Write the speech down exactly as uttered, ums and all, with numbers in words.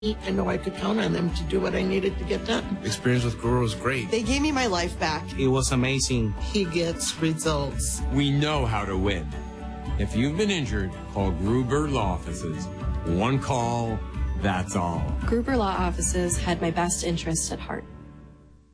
I know I could count on them to do what I needed to get done. Experience with Gruber was great. They gave me my life back. It was amazing. He gets results. We know how to win. If you've been injured, call Gruber Law Offices. One call, that's all. Gruber Law Offices had my best interest at heart.